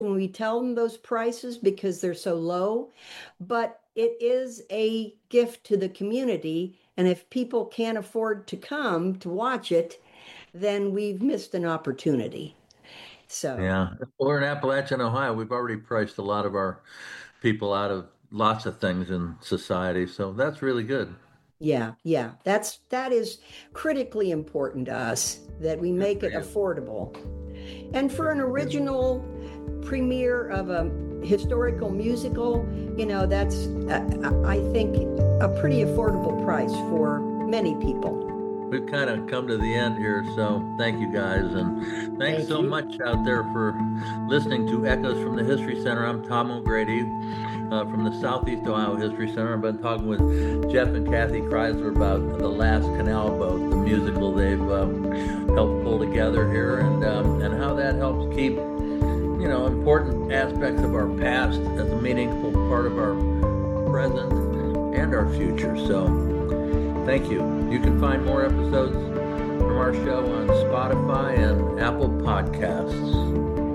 when we tell them those prices because they're so low, but it is a gift to the community. And if people can't afford to come to watch it, then we've missed an opportunity. So, Yeah. We're in Appalachian, Ohio. We've already priced a lot of our people out of lots of things in society. So that's really good. yeah, yeah, that is critically important to us that we Good make for it you. affordable. And for Good an for you. original premiere of a historical musical, that's, I think, a pretty affordable price for many people. We've kind of come to the end here, so thank you guys. And thanks Thank so you. much out there for listening to Echoes from the History Center. I'm Tom O'Grady from the Southeast Ohio History Center. I've been talking with Jeff and Kathy Kreisler about The Last Canal Boat, the musical they've helped pull together here, and how that helps keep important aspects of our past as a meaningful part of our present and our future. So thank you. You can find more episodes from our show on Spotify and Apple Podcasts.